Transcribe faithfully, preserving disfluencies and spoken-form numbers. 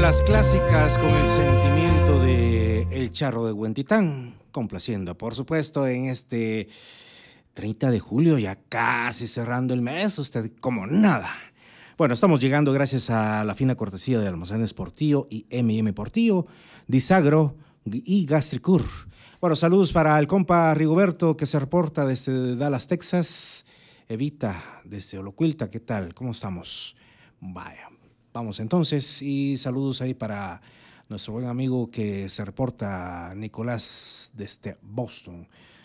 las clásicas con el sentimiento de El Charro de Huentitán, complaciendo, por supuesto, en este treinta de julio, ya casi cerrando el mes, usted como nada. Bueno, estamos llegando gracias a la fina cortesía de Almacenes Portillo y eme y eme Portillo, Disagro y Gastricur. Bueno, saludos para el compa Rigoberto que se reporta desde Dallas, Texas. Evita desde Olocuilta, ¿qué tal? ¿Cómo estamos? Vaya. Vamos entonces, y saludos ahí para nuestro buen amigo que se reporta, Nicolás, desde Boston.